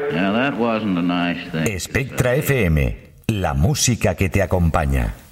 Now that wasn't a nice thing. Spectra FM, la música que te acompaña.